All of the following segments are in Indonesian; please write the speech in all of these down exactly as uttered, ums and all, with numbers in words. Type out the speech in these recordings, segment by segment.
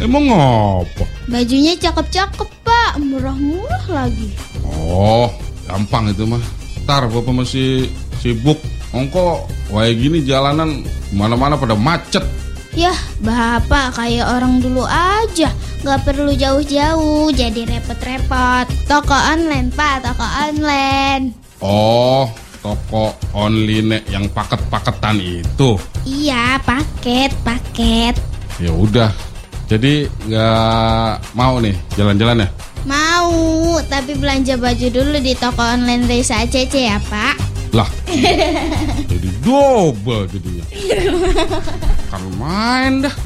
Emang ngapa? Bajunya cakep-cakep Pak, murah-murah lagi. Oh, gampang itu mah. Ntar Bapak masih sibuk. Ongko, kayak gini jalanan mana-mana pada macet. Yah, Bapak kayak orang dulu aja. Gak perlu jauh-jauh, jadi repot-repot. Toko online Pak, toko online. Oh, toko online yang paket-paketan itu. Iya, paket, paket. Ya udah. Jadi nggak mau nih jalan-jalan ya? Mau, tapi belanja baju dulu di toko online Reisa A C C ya Pak. Lah, jadi double jadinya. Kan main dah.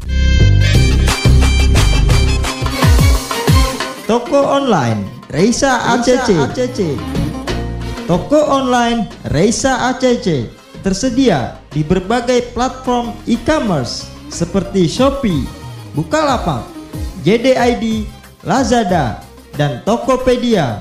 Toko online Reisa A C C. Toko online Reisa A C C tersedia di berbagai platform e-commerce seperti Shopee, Bukalapak, J D I D, Lazada, dan Tokopedia.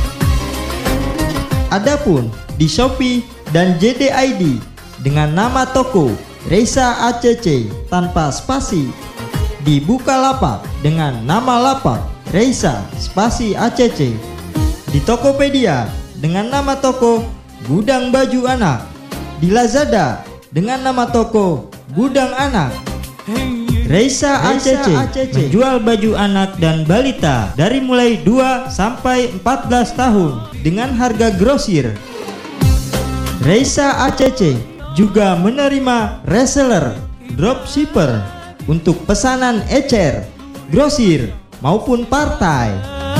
Adapun di Shopee dan J D I D dengan nama toko Reisa A C C tanpa spasi, di Bukalapak dengan nama lapak Reisa spasi A C C, di Tokopedia dengan nama toko Gudang Baju Anak, di Lazada dengan nama toko Gudang Anak. Reisa A C C menjual baju anak dan balita dari mulai dua sampai empat belas tahun dengan harga grosir. Reisa A C C juga menerima reseller, dropshipper untuk pesanan ecer, grosir maupun partai.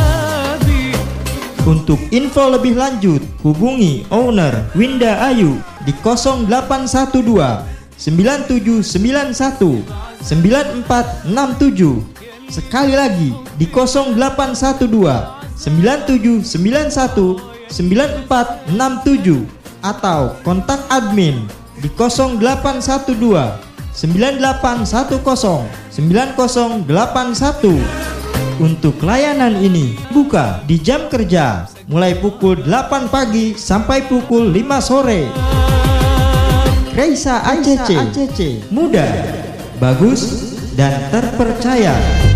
Untuk info lebih lanjut hubungi owner Winda Ayu di nol delapan satu dua sembilan tujuh sembilan satu sembilan empat enam tujuh. Sekali lagi di nol delapan satu dua sembilan tujuh sembilan satu sembilan empat enam tujuh atau kontak admin di nol delapan satu dua sembilan delapan satu nol sembilan nol delapan satu. Untuk layanan ini buka di jam kerja mulai pukul delapan pagi sampai pukul lima sore. Reisa A C C, mudah, bagus, dan terpercaya.